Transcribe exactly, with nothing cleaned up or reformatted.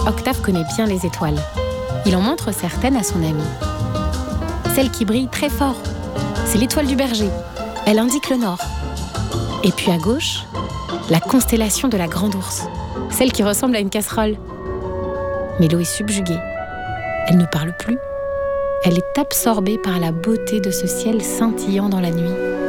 Octave connaît bien les étoiles. Il en montre certaines à son ami. Celle qui brille très fort, c'est l'étoile du berger. Elle indique le nord. Et puis à gauche, la constellation de la Grande Ourse, celle qui ressemble à une casserole. Mélo est subjuguée. Elle ne parle plus. Elle est absorbée par la beauté de ce ciel scintillant dans la nuit.